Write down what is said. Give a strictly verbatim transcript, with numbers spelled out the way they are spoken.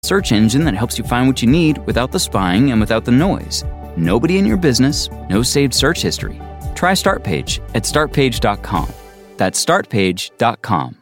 search engine that helps you find what you need without the spying and without the noise. Nobody in your business, no saved search history. Try Startpage at start page dot com. That's start page dot com.